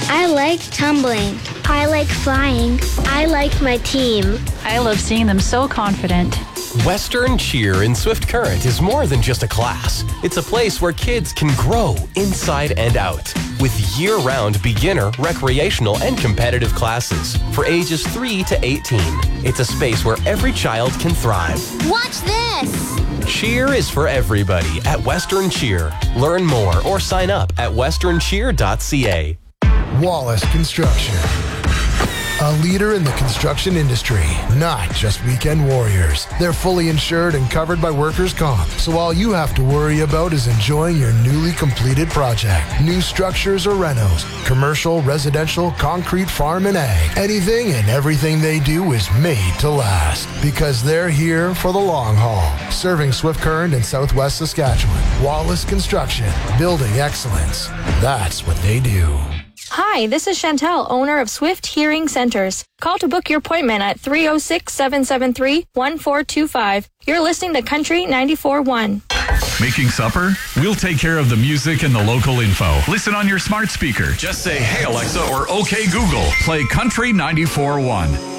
I like tumbling. I like flying. I like my team. I love seeing them so confident. Western Cheer in Swift Current is more than just a class. It's a place where kids can grow inside and out. With year-round beginner, recreational, and competitive classes for ages 3 to 18. It's a space where every child can thrive. Watch this! Cheer is for everybody at Western Cheer. Learn more or sign up at westerncheer.ca. Wallace Construction. A leader in the construction industry, not just weekend warriors. They're fully insured and covered by workers' comp, so all you have to worry about is enjoying your newly completed project. New structures or renos, commercial, residential, concrete, farm, and ag. Anything and everything they do is made to last, because they're here for the long haul. Serving Swift Current in Southwest Saskatchewan. Wallace Construction, building excellence. That's what they do. Hi, this is Chantel, owner of Swift Hearing Centers. Call to book your appointment at 306-773-1425. You're listening to Country 94.1. Making supper? We'll take care of the music and the local info. Listen on your smart speaker. Just say, "Hey Alexa," or "Okay Google." Play Country 94.1.